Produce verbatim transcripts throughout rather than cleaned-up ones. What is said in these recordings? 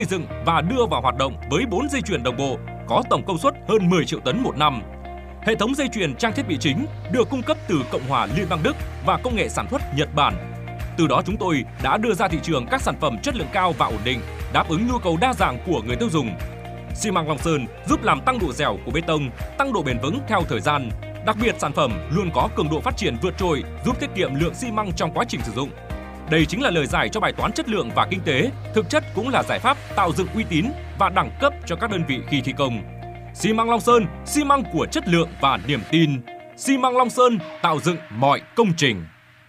xây dựng và đưa vào hoạt động với bốn dây chuyền đồng bộ có tổng công suất hơn mười triệu tấn một năm. Hệ thống dây chuyền trang thiết bị chính được cung cấp từ Cộng hòa Liên bang Đức và công nghệ sản xuất Nhật Bản. Từ đó chúng tôi đã đưa ra thị trường các sản phẩm chất lượng cao và ổn định, đáp ứng nhu cầu đa dạng của người tiêu dùng. Xi măng Long Sơn giúp làm tăng độ dẻo của bê tông, tăng độ bền vững theo thời gian. Đặc biệt sản phẩm luôn có cường độ phát triển vượt trội, giúp tiết kiệm lượng xi măng trong quá trình sử dụng. Đây chính là lời giải cho bài toán chất lượng và kinh tế, thực chất cũng là giải pháp tạo dựng uy tín và đẳng cấp cho các đơn vị khi thi công. Xi măng Long Sơn, xi măng của chất lượng và niềm tin. Xi măng Long Sơn tạo dựng mọi công trình.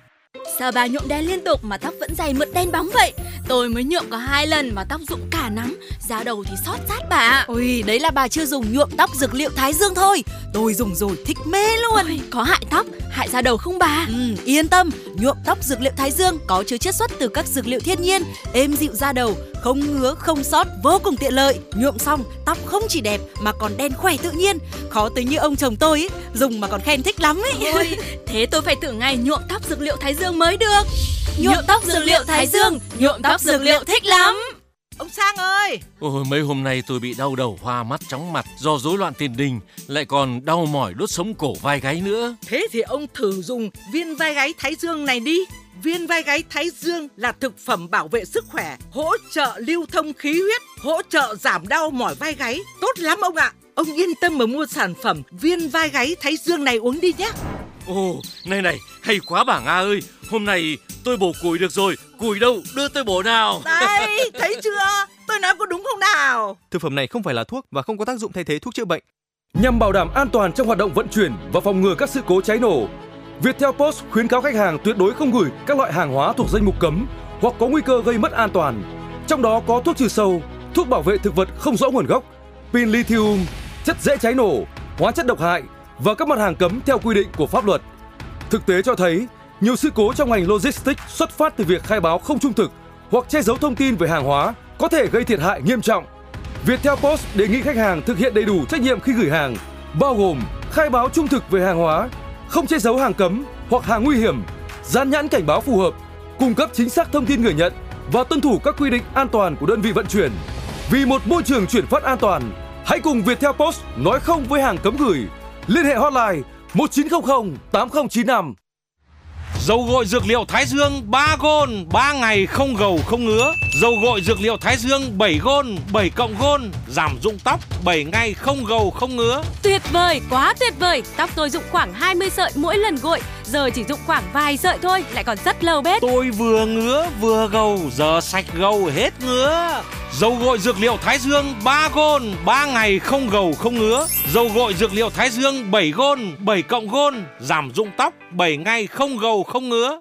Sao bà nhuộm đen liên tục mà tóc vẫn dày mượt đen bóng vậy? Tôi mới nhuộm có hai lần mà tóc rụng cả nắng, da đầu thì xót rát bà. Ôi, đấy là bà chưa dùng nhuộm tóc dược liệu Thái Dương thôi. Tôi dùng rồi thích mê luôn. Ôi, có hại tóc, hại da đầu không bà? Ừ, yên tâm, nhuộm tóc dược liệu Thái Dương có chứa chiết xuất từ các dược liệu thiên nhiên, êm dịu da đầu, không ngứa, không xót, vô cùng tiện lợi. Nhuộm xong, tóc không chỉ đẹp mà còn đen khỏe tự nhiên. Khó tính như ông chồng tôi ấy, dùng mà còn khen thích lắm ấy. Ôi, thế tôi phải thử ngày nhuộm tóc dược liệu Thái Dương mới được. Nhuộm tóc dược liệu Thái Dương, nhuộm tóc dược liệu thích lắm. Ông Sang ơi! Ôi, mấy hôm nay tôi bị đau đầu, hoa mắt, chóng mặt do rối loạn tiền đình, lại còn đau mỏi đốt sống cổ vai gáy nữa. Thế thì ông thử dùng viên vai gáy Thái Dương này đi. Viên vai gáy Thái Dương là thực phẩm bảo vệ sức khỏe, hỗ trợ lưu thông khí huyết, hỗ trợ giảm đau mỏi vai gáy. Tốt lắm ông ạ! Ông yên tâm mà mua sản phẩm viên vai gáy Thái Dương này uống đi nhé. Ồ, này này, hay quá bà Nga ơi. Hôm nay tôi bổ củi được rồi. Củi đâu, đưa tôi bổ nào. Đây, thấy chưa? Tôi nói có đúng không nào? Thực phẩm này không phải là thuốc và không có tác dụng thay thế thuốc chữa bệnh. Nhằm bảo đảm an toàn trong hoạt động vận chuyển và phòng ngừa các sự cố cháy nổ, Viettel Post khuyến cáo khách hàng tuyệt đối không gửi các loại hàng hóa thuộc danh mục cấm hoặc có nguy cơ gây mất an toàn. Trong đó có thuốc trừ sâu, thuốc bảo vệ thực vật không rõ nguồn gốc, pin lithium, chất dễ cháy nổ, hóa chất độc hại và các mặt hàng cấm theo quy định của pháp luật. Thực tế cho thấy, nhiều sự cố trong ngành logistics xuất phát từ việc khai báo không trung thực hoặc che giấu thông tin về hàng hóa có thể gây thiệt hại nghiêm trọng. Viettel Post đề nghị khách hàng thực hiện đầy đủ trách nhiệm khi gửi hàng, bao gồm khai báo trung thực về hàng hóa, không che giấu hàng cấm hoặc hàng nguy hiểm, dán nhãn cảnh báo phù hợp, cung cấp chính xác thông tin người nhận và tuân thủ các quy định an toàn của đơn vị vận chuyển. Vì một môi trường chuyển phát an toàn, hãy cùng Viettel Post nói không với hàng cấm gửi. Liên hệ hotline một chín không không tám không chín năm. Dầu gội dược liệu Thái Dương ba gôn, ba ngày không gầu không ngứa. Dầu gội dược liệu Thái Dương bảy gôn, bảy cộng gôn, giảm rụng tóc, bảy ngày không gầu không ngứa. Tuyệt vời, quá tuyệt vời. Tóc tôi rụng khoảng hai mươi sợi mỗi lần gội, giờ chỉ rụng khoảng vài sợi thôi, lại còn rất lâu bết. Tôi vừa ngứa vừa gầu, giờ sạch gầu hết ngứa. Dầu gội dược liệu Thái Dương ba gôn, ba ngày không gầu không ngứa. Dầu gội dược liệu Thái Dương bảy gôn, bảy cộng gôn, giảm rụng tóc, bảy ngày không gầu không ngứa.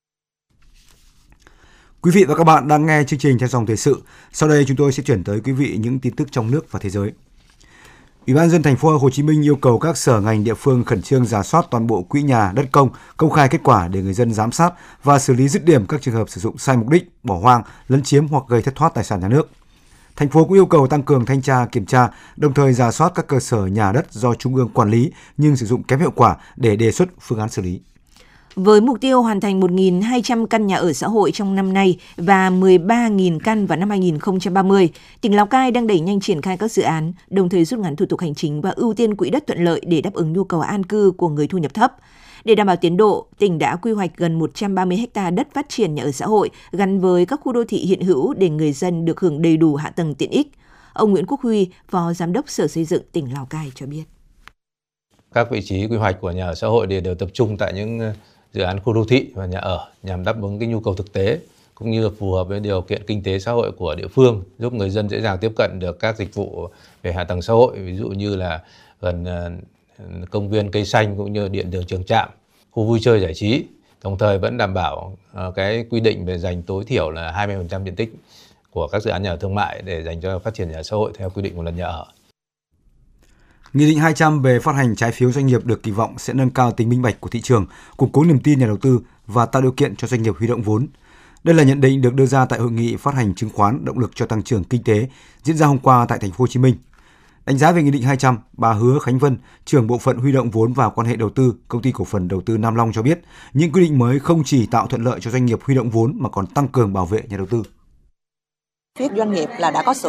Quý vị và các bạn đang nghe chương trình Theo dòng thời sự. Sau đây chúng tôi sẽ chuyển tới quý vị những tin tức trong nước và thế giới. Ủy ban nhân dân thành phố Hồ Chí Minh yêu cầu các sở ngành địa phương khẩn trương rà soát toàn bộ quỹ nhà đất công, công khai kết quả để người dân giám sát và xử lý dứt điểm các trường hợp sử dụng sai mục đích, bỏ hoang, lấn chiếm hoặc gây thất thoát tài sản nhà nước. Thành phố cũng yêu cầu tăng cường thanh tra, kiểm tra, đồng thời rà soát các cơ sở nhà đất do Trung ương quản lý nhưng sử dụng kém hiệu quả để đề xuất phương án xử lý. Với mục tiêu hoàn thành một nghìn hai trăm căn nhà ở xã hội trong năm nay và mười ba nghìn căn vào năm hai nghìn không trăm ba mươi, tỉnh Lào Cai đang đẩy nhanh triển khai các dự án, đồng thời rút ngắn thủ tục hành chính và ưu tiên quỹ đất thuận lợi để đáp ứng nhu cầu an cư của người thu nhập thấp. Để đảm bảo tiến độ, tỉnh đã quy hoạch gần một trăm ba mươi ha đất phát triển nhà ở xã hội gắn với các khu đô thị hiện hữu để người dân được hưởng đầy đủ hạ tầng tiện ích. Ông Nguyễn Quốc Huy, Phó Giám đốc Sở Xây dựng tỉnh Lào Cai cho biết. Các vị trí quy hoạch của nhà ở xã hội đều tập trung tại những dự án khu đô thị và nhà ở nhằm đáp ứng cái nhu cầu thực tế cũng như phù hợp với điều kiện kinh tế xã hội của địa phương, giúp người dân dễ dàng tiếp cận được các dịch vụ về hạ tầng xã hội, ví dụ như là gần công viên cây xanh cũng như điện đường trường trạm, khu vui chơi giải trí, đồng thời vẫn đảm bảo cái quy định về dành tối thiểu là hai mươi phần trăm diện tích của các dự án nhà ở thương mại để dành cho phát triển nhà ở xã hội theo quy định của luật nhà ở. Nghị định hai trăm về phát hành trái phiếu doanh nghiệp được kỳ vọng sẽ nâng cao tính minh bạch của thị trường, củng cố niềm tin nhà đầu tư và tạo điều kiện cho doanh nghiệp huy động vốn. Đây là nhận định được đưa ra tại hội nghị phát hành chứng khoán động lực cho tăng trưởng kinh tế diễn ra hôm qua tại thành phố Hồ Chí Minh. Đánh giá về Nghị định hai trăm, bà Hứa Khánh Vân, trưởng bộ phận huy động vốn và quan hệ đầu tư, Công ty cổ phần đầu tư Nam Long cho biết, những quy định mới không chỉ tạo thuận lợi cho doanh nghiệp huy động vốn mà còn tăng cường bảo vệ nhà đầu tư. phía doanh nghiệp là đã có sự